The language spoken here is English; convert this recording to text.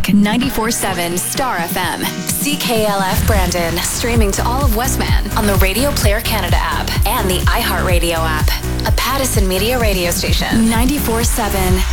94.7 Star FM. CKLF Brandon. Streaming to all of Westman on the Radio Player Canada app and the iHeartRadio app. A Pattison Media radio station. 94.7